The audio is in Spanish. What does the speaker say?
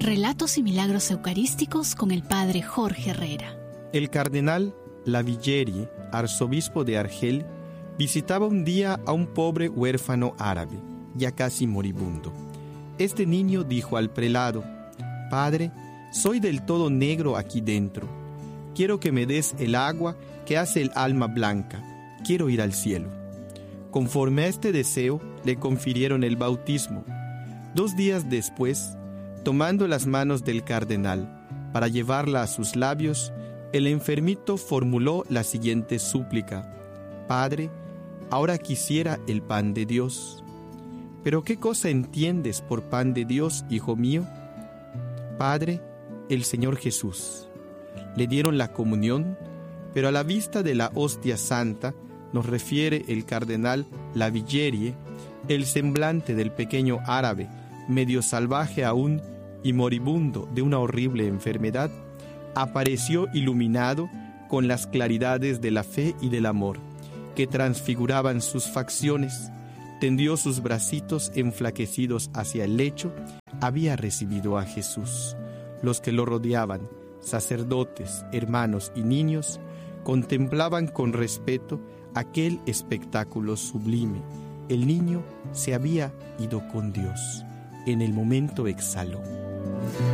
Relatos y milagros eucarísticos con el Padre Jorge Herrera. El cardenal Lavilleri, arzobispo de Argel, visitaba un día a un pobre huérfano árabe, ya casi moribundo. Este niño dijo al prelado: «Padre, soy del todo negro aquí dentro. Quiero que me des el agua que hace el alma blanca. Quiero ir al cielo». Conforme a este deseo, le confirieron el bautismo. 2 días después, tomando las manos del cardenal para llevarla a sus labios, el enfermito formuló la siguiente súplica: «Padre, ahora quisiera el pan de Dios». «¿Pero qué cosa entiendes por pan de Dios, hijo mío?» «Padre, el Señor Jesús». Le dieron la comunión, pero a la vista de la hostia santa, nos refiere el cardenal Lavilleri, el semblante del pequeño árabe, medio salvaje aún y moribundo de una horrible enfermedad, apareció iluminado con las claridades de la fe y del amor, que transfiguraban sus facciones. Tendió sus bracitos enflaquecidos hacia el lecho. Había recibido a Jesús. Los que lo rodeaban, sacerdotes, hermanos y niños, contemplaban con respeto aquel espectáculo sublime. El niño se había ido con Dios. En el momento exhaló.